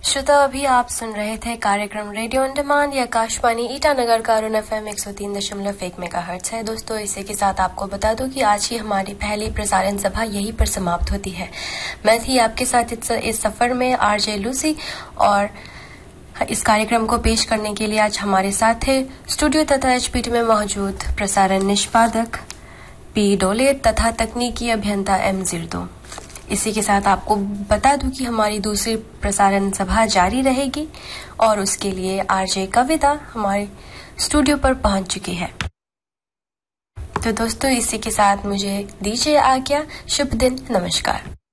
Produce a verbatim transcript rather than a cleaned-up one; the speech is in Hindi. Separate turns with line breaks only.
श्रोता, अभी आप सुन रहे थे कार्यक्रम रेडियो ऑन डिमांड या आकाशवाणी ईटानगर का अरुण एफ एम एक सौ तीन दशमलव एक मेगाहर्ट्ज है। दोस्तों, इसी के साथ आपको बता दूं कि आज ही हमारी पहली प्रसारण सभा यहीं पर समाप्त होती है। मैं थी आपके साथ इस सफर में आरजे लूसी, और इस कार्यक्रम को पेश करने के लिए आज हमारे साथ थे स्टूडियो तथा एचपीटी में मौजूद प्रसारण निष्पादक पी डोले तथा तकनीकी अभियंता एम जिर्दो। इसी के साथ आपको बता दूं कि हमारी दूसरी प्रसारण सभा जारी रहेगी और उसके लिए आरजे कविता हमारे स्टूडियो पर पहुंच चुकी है। तो दोस्तों, इसी के साथ मुझे दीजिए आज्ञा। शुभ दिन, नमस्कार।